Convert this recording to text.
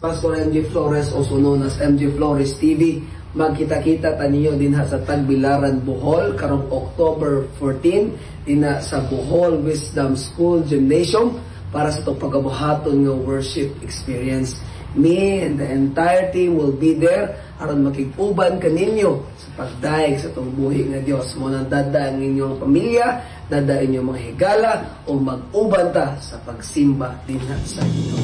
Pastor MJ Flores, also known as MJ Flores TV. Magkita-kita taniyo din sa Tagbilaran, Bohol karong October 14 din sa Bohol Wisdom School Gymnasium para sa itong pagabuhaton ng worship experience. Me and the entire team will be there aron makig-uban kaninyo sa pagdaig sa itong buhi nga Dios. Mo nang dada ang inyong pamilya, dada inyong mga higala o mag-uban ta sa pagsimba din sa Ginoo.